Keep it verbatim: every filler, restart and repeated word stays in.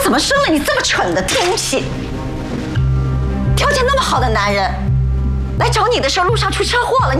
怎么生了你这么蠢的东西？条件那么好的男人，来找你的时候路上出车祸了。